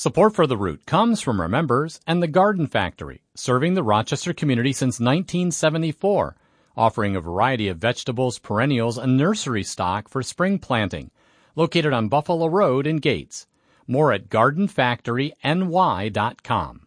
Support for The Root comes from our members and the Garden Factory, serving the Rochester community since 1974, offering a variety of vegetables, perennials, and nursery stock for spring planting. Located on Buffalo Road in Gates. More at gardenfactoryny.com.